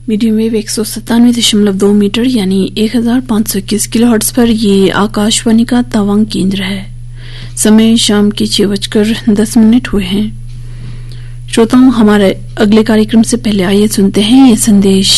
Medium wave 197.2 metre यानी 1521 kilohertz पर ये आकाशवाणी का तवांग केंद्र है। समय शाम के 6:10 हुए हैं। श्रोताओं, हमारे अगले कार्यक्रम से पहले आइए सुनते हैं ये संदेश।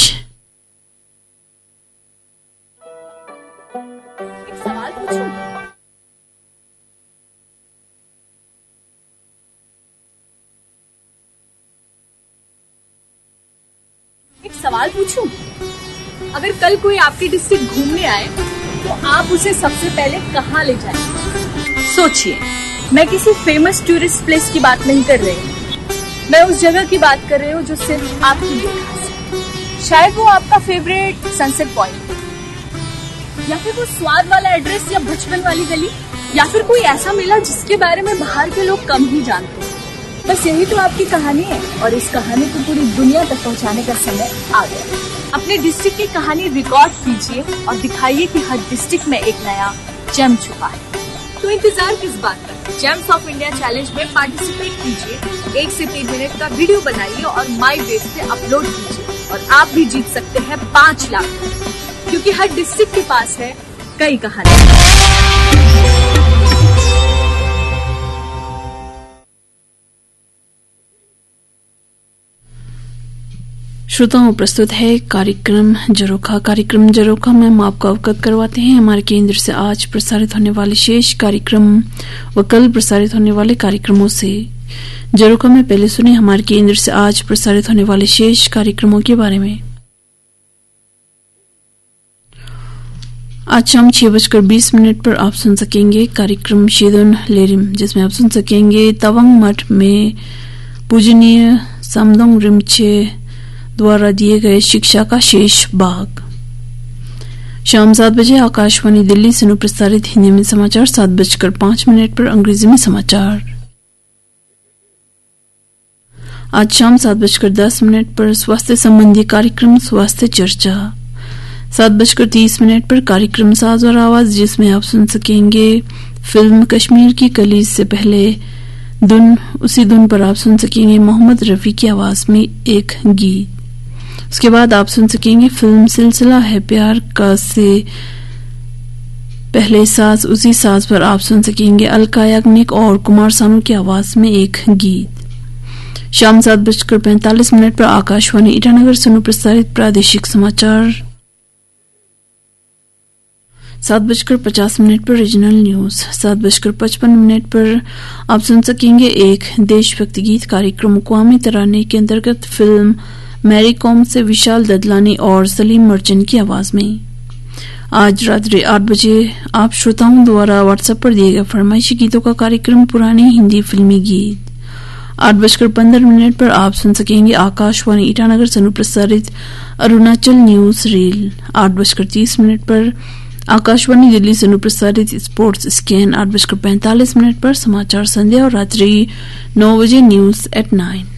एक सवाल पूछूं? अगर कल कोई आपकी डिस्ट्रिक्ट घूमने आए तो आप उसे सबसे पहले कहाँ ले जाएंगे? सोचिए, मैं किसी फेमस टूरिस्ट प्लेस की बात नहीं कर रही हूँ। मैं उस जगह की बात कर रही हूँ जो सिर्फ आपके लिए खास है। शायद वो आपका फेवरेट सनसेट पॉइंट, या फिर वो स्वाद वाला एड्रेस, या बचपन वाली गली, या फिर कोई ऐसा मेला जिसके बारे में बाहर के लोग कम ही जानते हैं। बस यही तो आपकी कहानी है, और इस कहानी को पूरी दुनिया तक पहुंचाने का समय आ गया। अपने डिस्ट्रिक्ट की कहानी रिकॉर्ड कीजिए और दिखाइए कि हर डिस्ट्रिक्ट में एक नया जेम छुपा है। तो इंतजार किस बात का? जेम्स ऑफ इंडिया चैलेंज में पार्टिसिपेट कीजिए। 1 से 3 मिनट का वीडियो बनाइए और माई वेव पे अपलोड कीजिए, और आप भी जीत सकते हैं 5 लाख, क्योंकि हर डिस्ट्रिक्ट के पास है कई कहानी। श्रोताओं, प्रस्तुत है कार्यक्रम जरोखा। कार्यक्रम जरोखा में हम आपको अवगत करवाते हैं हमारे केंद्र से आज प्रसारित होने वाले शेष कार्यक्रम व कल प्रसारित होने वाले कार्यक्रमों से। जरोखा में पहले सुनिए हमारे केंद्र से आज प्रसारित होने वाले शेष कार्यक्रमों के बारे में। आज शाम 6:20 पर आप सुन सकेंगे कार्यक्रम शेदुन लेरिम, जिसमें आप सुन सकेंगे तवांग मठ में पूजनीय सामदोंग रिम्चे द्वारा दिए गए शिक्षा का शेष भाग। शाम 7 बजे आकाशवाणी दिल्ली से प्रसारित हिंदी में समाचार। 7:05 पर अंग्रेजी में समाचार। आज शाम 7:10 पर स्वास्थ्य संबंधी कार्यक्रम स्वास्थ्य चर्चा। 7:30 पर कार्यक्रम साज और आवाज, जिसमें आप सुन सकेंगे फिल्म कश्मीर की कली से पहले धुन। उसी धुन पर आप सुन सकेंगे मोहम्मद रफी की आवाज में एक गीत। उसके बाद आप सुन सकेंगे फिल्म सिलसिला है प्यार का से पहले साज। उसी साज पर आप सुन सकेंगे अलका याग्निक और कुमार सानू की आवाज में एक गीत। शाम 7:45 पर आकाशवाणी ईटानगर से प्रसारित प्रादेशिक समाचार। 7:50 पर रीजनल न्यूज। 7:55 पर आप सुन सकेंगे एक देशभक्ति गीत। कार्यक्रम कौमी तराने के अंतर्गत फिल्म मैरी कॉम से विशाल ददलानी और सलीम मर्चेंट की आवाज में। आज रात्रि 8 बजे आप श्रोताओं द्वारा व्हाट्सएप पर दिए गए फरमाइशी गीतों का कार्यक्रम पुरानी हिंदी फिल्मी गीत। 8:15 पर आप सुन सकेंगे आकाशवाणी ईटानगर से प्रसारित अरुणाचल न्यूज रील। 8:30 पर आकाशवाणी दिल्ली से प्रसारित स्पोर्ट्स स्कैन। 8:45 पर समाचार संध्या और रात्रि 9 बजे न्यूज एट 9।